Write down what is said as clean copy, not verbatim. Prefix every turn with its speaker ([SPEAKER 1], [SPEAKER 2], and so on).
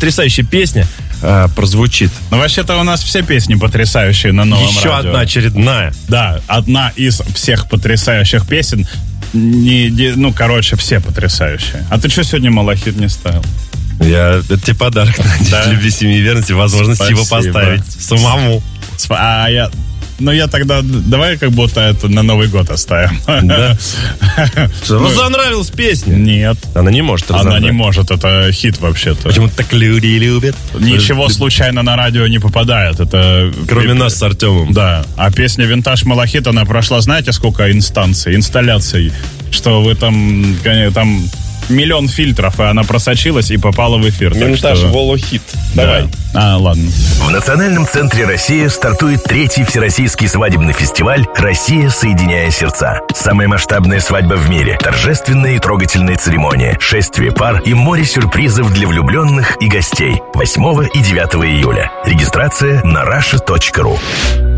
[SPEAKER 1] потрясающая песня прозвучит.
[SPEAKER 2] Ну, вообще-то у нас все песни потрясающие на новом
[SPEAKER 1] Еще
[SPEAKER 2] радио.
[SPEAKER 1] одна очередная.
[SPEAKER 2] Да, одна из всех потрясающих песен. Все потрясающие. А ты что сегодня «Малахит» не ставил?
[SPEAKER 1] Это тебе подарок на День любви, семьи и верности, возможность его поставить самому.
[SPEAKER 2] Я тогда давай как будто это на Новый год оставим.
[SPEAKER 1] Да. Разонравилась песня?
[SPEAKER 2] Нет.
[SPEAKER 1] Она не может разонравить.
[SPEAKER 2] Она не может, это хит вообще-то.
[SPEAKER 1] Почему-то так люди любят.
[SPEAKER 2] Ничего случайно на радио не попадает. Это
[SPEAKER 1] кроме нас с Артемом.
[SPEAKER 2] Да. А песня «Винтаж Малахит», она прошла, знаете, сколько инсталляций? Что вы там 1 миллион фильтров, и она просочилась и попала в эфир.
[SPEAKER 1] Винтаж Волохит. Давай.
[SPEAKER 2] Ладно.
[SPEAKER 3] В Национальном центре «Россия» стартует 3-й Всероссийский свадебный фестиваль «Россия, соединяя сердца». Самая масштабная свадьба в мире, торжественная и трогательная церемония, шествие пар и море сюрпризов для влюбленных и гостей. 8 и 9 июля. Регистрация на russia.ru.